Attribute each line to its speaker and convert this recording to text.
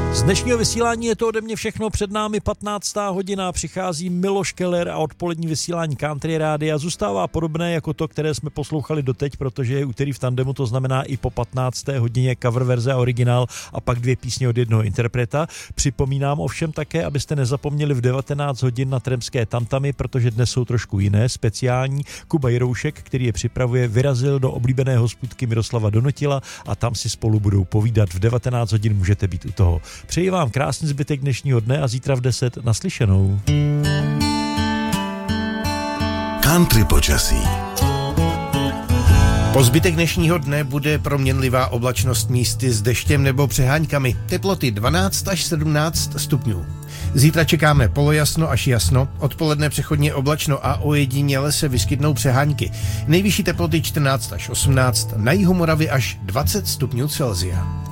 Speaker 1: Z dnešního vysílání je to ode mě všechno, před námi 15. hodina, přichází Miloš Keller a odpolední vysílání Country Rádia zůstává podobné jako to, které jsme poslouchali doteď, protože je úterý v tandemu, to znamená i po 15. hodině cover verze a originál a pak 2 písně od jednoho interpreta. Připomínám ovšem také, abyste nezapomněli v 19 hodin na Tremské tantamy, protože dnes jsou trošku jiné, speciální. Kuba Jiroušek, který je připravuje, vyrazil do oblíbené hospůdky Miroslava Donotila a tam si spolu budou povídat. V 19 hodin můžete být u toho. Přeji vám krásný zbytek dnešního dne a zítra v 10 naslyšenou.
Speaker 2: Country počasí. Po zbytek dnešního dne bude proměnlivá oblačnost místy s deštěm nebo přeháňkami. Teploty 12 až 17 stupňů. Zítra čekáme polojasno až jasno, odpoledne přechodně oblačno a ojediněle se vyskytnou přehánky. Nejvyšší teploty 14 až 18, na jihu Moravy až 20 stupňů Celsia.